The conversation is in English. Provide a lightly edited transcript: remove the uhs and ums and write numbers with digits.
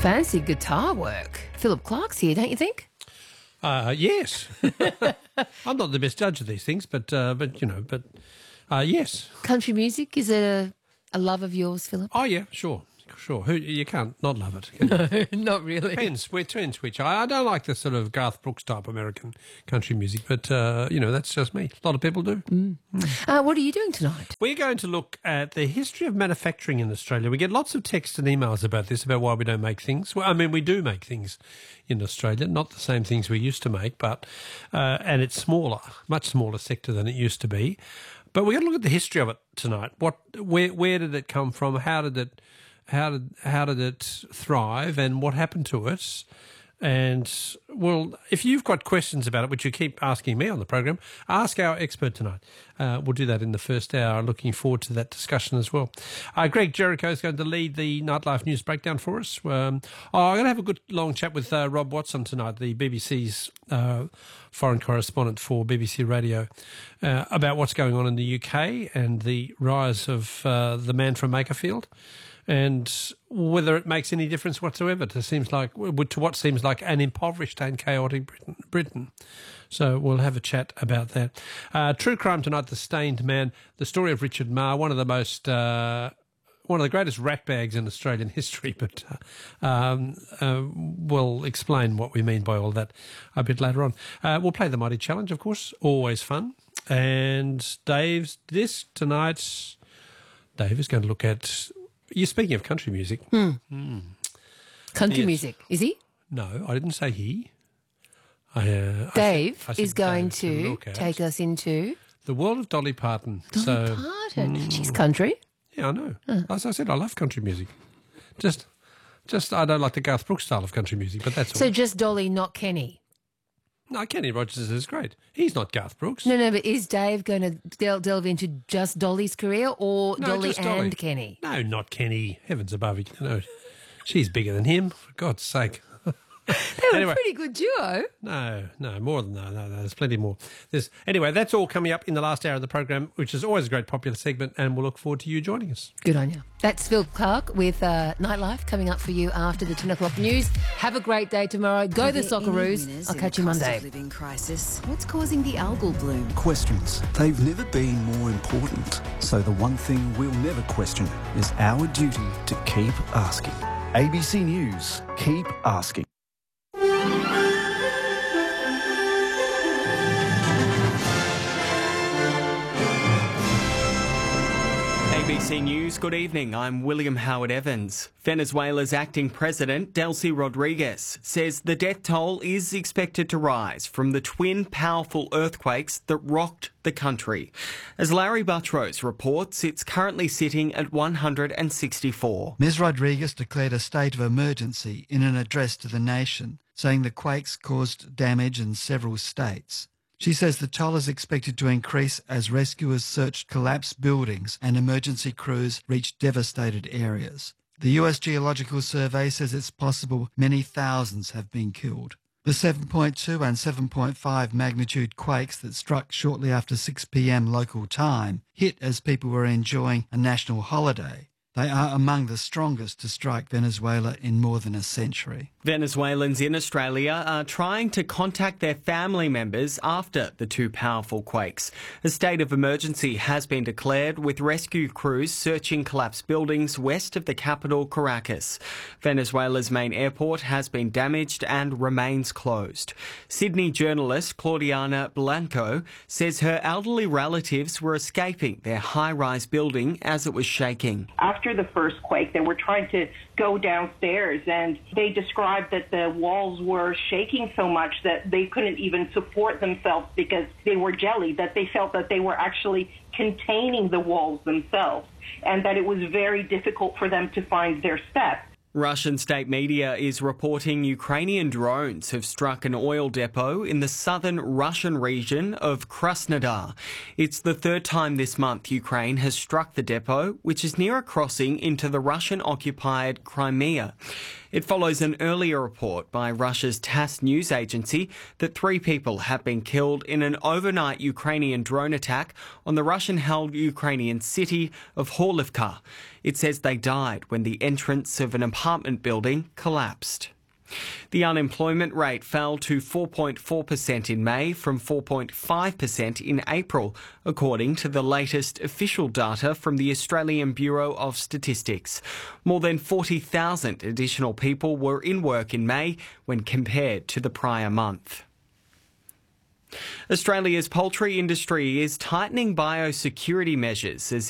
Fancy guitar work. Philip Clark's here, don't you think? Yes. I'm not the best judge of these things, but yes. Country music, is it a love of yours, Philip? Oh, yeah, sure. You can't not love it. Can you? No, not really. Depends which. I don't like the sort of Garth Brooks type American country music, but, that's just me. A lot of people do. What are you doing tonight? We're going to look at the history of manufacturing in Australia. We get lots of texts and emails about this, about why we don't make things. Well, I mean, we do make things in Australia, not the same things we used to make, but and it's smaller, much smaller sector than it used to be. But we're going to look at the history of it tonight. Where did it come from? How did it thrive, and what happened to it? And, well, if you've got questions about it, which you keep asking me on the program, ask our expert tonight. We'll do that in the first hour. Looking forward to that discussion as well. Greg Jericho is going to lead the Nightlife News Breakdown for us. I'm going to have a good long chat with Rob Watson tonight, the BBC's foreign correspondent for BBC Radio, about what's going on in the UK and the rise of the man from Makerfield, and whether it makes any difference whatsoever to what seems like an impoverished and chaotic Britain. So we'll have a chat about that. True crime tonight, The Stained Man, the story of Richard Marr, one of the greatest ratbags in Australian history, but we'll explain what we mean by all that a bit later on. We'll play the Mighty Challenge, of course, always fun. And Dave is going to look at... You're speaking of country music. Country music, is he? No, I didn't say he. Dave I said is going Dave's to take us into... the world of Dolly Parton. Dolly Parton. She's country. Yeah, I know. As I said, I love country music. Just I don't like the Garth Brooks style of country music, but that's all. So just Dolly, not Kenny? No, Kenny Rogers is great. He's not Garth Brooks. No, but is Dave going to delve into just Dolly's career or Dolly just and Dolly. Kenny? No, not Kenny. Heavens above. She's bigger than him, for God's sake. They were a pretty good duo. No, more than that. No, there's plenty more. Anyway, that's all coming up in the last hour of the program, which is always a great popular segment, and we'll look forward to you joining us. Good on you. That's Phil Clark with Nightlife coming up for you after the 10 o'clock news. Have a great day tomorrow. Go the Socceroos. I'll catch you Monday. Living crisis. What's causing the algal bloom? Questions. They've never been more important. So the one thing we'll never question is our duty to keep asking. ABC News. Keep asking. ABC News, good evening. I'm William Howard Evans. Venezuela's acting president, Delcy Rodriguez, says the death toll is expected to rise from the twin powerful earthquakes that rocked the country. As Larry Buttrose reports, it's currently sitting at 164. Ms Rodriguez declared a state of emergency in an address to the nation, saying the quakes caused damage in several states. She says the toll is expected to increase as rescuers searched collapsed buildings and emergency crews reached devastated areas. The US Geological Survey says it's possible many thousands have been killed. The 7.2 and 7.5 magnitude quakes that struck shortly after 6 p.m. local time hit as people were enjoying a national holiday. They are among the strongest to strike Venezuela in more than a century. Venezuelans in Australia are trying to contact their family members after the two powerful quakes. A state of emergency has been declared, with rescue crews searching collapsed buildings west of the capital, Caracas. Venezuela's main airport has been damaged and remains closed. Sydney journalist Claudiana Blanco says her elderly relatives were escaping their high-rise building as it was shaking. After the first quake, they were trying to go downstairs, and they described that the walls were shaking so much that they couldn't even support themselves because they were jelly, that they felt that they were actually containing the walls themselves, and that it was very difficult for them to find their step. Russian state media is reporting Ukrainian drones have struck an oil depot in the southern Russian region of Krasnodar. It's the third time this month Ukraine has struck the depot, which is near a crossing into the Russian-occupied Crimea. It follows an earlier report by Russia's TASS news agency that 3 people have been killed in an overnight Ukrainian drone attack on the Russian-held Ukrainian city of Horlivka. It says they died when the entrance of an apartment building collapsed. The unemployment rate fell to 4.4% in May from 4.5% in April, according to the latest official data from the Australian Bureau of Statistics. More than 40,000 additional people were in work in May when compared to the prior month. Australia's poultry industry is tightening biosecurity measures as